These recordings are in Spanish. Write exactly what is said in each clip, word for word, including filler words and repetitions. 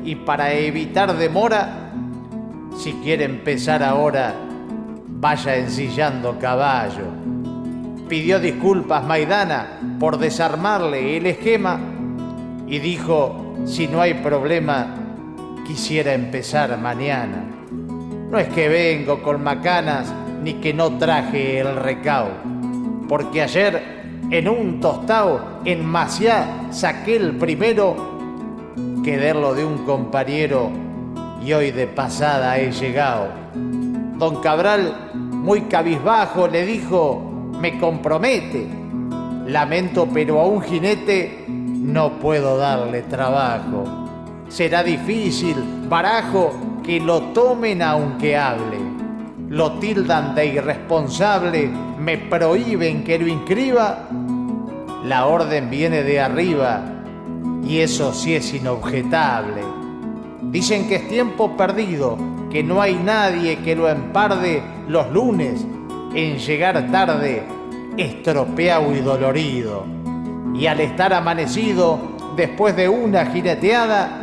y para evitar demora, si quiere empezar ahora, vaya ensillando caballo. Pidió disculpas Maidana por desarmarle el esquema y dijo, si no hay problema, quisiera empezar mañana. No es que vengo con macanas ni que no traje el recao, porque ayer en un tostado en Maciá saqué el primero, quedé-lo de un compañero y hoy de pasada he llegado. Don Cabral, muy cabizbajo, le dijo, me compromete. Lamento, pero a un jinete no puedo darle trabajo. Será difícil, barajo, que lo tomen aunque hable. Lo tildan de irresponsable, me prohíben que lo inscriba. La orden viene de arriba y eso sí es inobjetable. Dicen que es tiempo perdido, que no hay nadie que lo emparde los lunes en llegar tarde, estropeado y dolorido. Y al estar amanecido, después de una jineteada,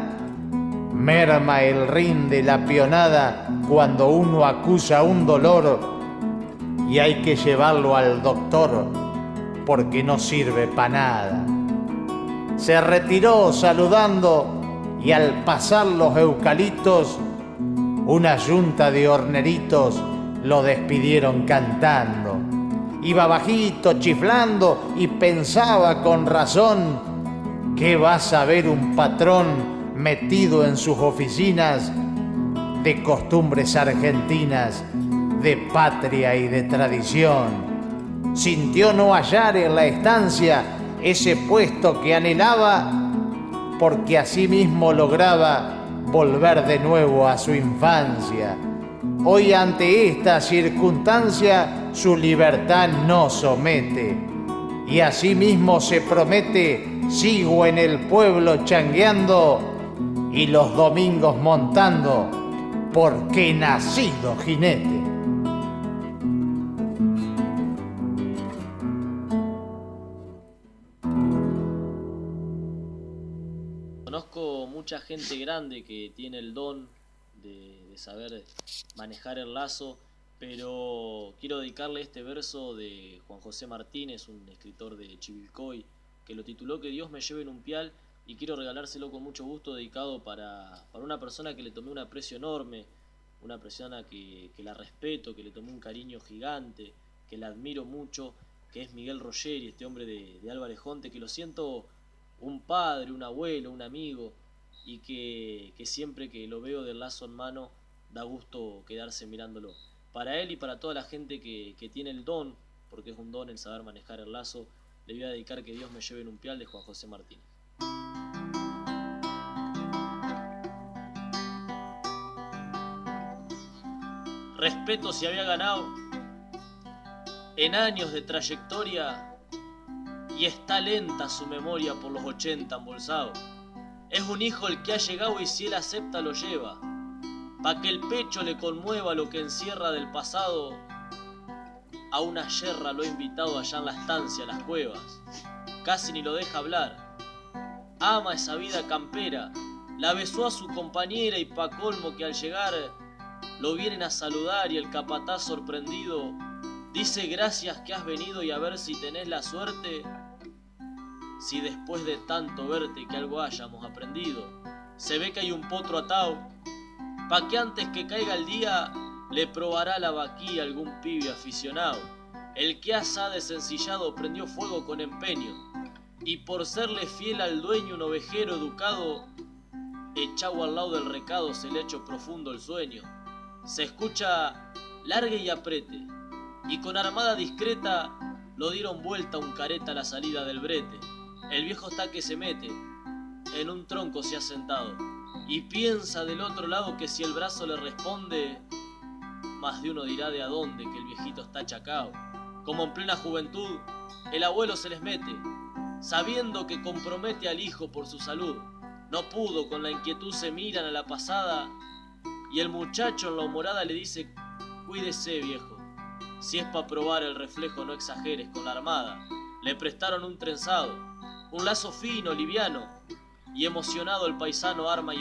merma el rin de la pionada cuando uno acusa un dolor y hay que llevarlo al doctor porque no sirve para nada. Se retiró saludando y al pasar los eucaliptos, una yunta de horneritos lo despidieron cantando. Iba bajito, chiflando y pensaba con razón, ¿qué va a saber un patrón metido en sus oficinas de costumbres argentinas, de patria y de tradición? Sintió no hallar en la estancia ese puesto que anhelaba, porque así mismo lograba volver de nuevo a su infancia. Hoy ante esta circunstancia su libertad no somete, y así mismo se promete, sigo en el pueblo changueando y los domingos montando, porque he nacido jinete. Conozco mucha gente grande que tiene el don de, de saber manejar el lazo, pero quiero dedicarle este verso de Juan José Martínez, un escritor de Chivilcoy, que lo tituló Que Dios me lleve en un pial, y quiero regalárselo con mucho gusto, dedicado para, para una persona que le tomé un aprecio enorme, una persona que, que la respeto, que le tomé un cariño gigante, que la admiro mucho, que es Miguel Rogeri, este hombre de, de Álvarez Jonte, que lo siento un padre, un abuelo, un amigo, y que, que siempre que lo veo del lazo en mano da gusto quedarse mirándolo. Para él y para toda la gente que, que tiene el don, porque es un don el saber manejar el lazo, le voy a dedicar Que Dios me lleve en un pial, de Juan José Martínez. Respeto se había ganado en años de trayectoria, y está lenta su memoria por los ochenta embolsados. Es un hijo el que ha llegado y si él acepta lo lleva, pa' que el pecho le conmueva lo que encierra del pasado. A una yerra lo ha invitado allá en la estancia, las cuevas, casi ni lo deja hablar. Ama esa vida campera, la besó a su compañera y pa' colmo que al llegar lo vienen a saludar y el capataz sorprendido dice gracias que has venido y a ver si tenés la suerte, si después de tanto verte que algo hayamos aprendido. Se ve que hay un potro atao, pa' que antes que caiga el día le probará la vaquilla algún pibe aficionado. El que asa desencillado prendió fuego con empeño, y por serle fiel al dueño un ovejero educado, echado al lado del recado se le ha hecho profundo el sueño. Se escucha largue y aprete, y con armada discreta lo dieron vuelta un careta a la salida del brete. El viejo está que se mete, en un tronco se ha sentado, y piensa del otro lado que si el brazo le responde, más de uno dirá de a dónde que el viejito está achacao. Como en plena juventud, el abuelo se les mete, sabiendo que compromete al hijo por su salud. No pudo, con la inquietud se miran a la pasada, y el muchacho en la humorada le dice, cuídese viejo, si es pa' probar el reflejo no exageres con la armada. Le prestaron un trenzado, un lazo fino, liviano, y emocionado el paisano arma y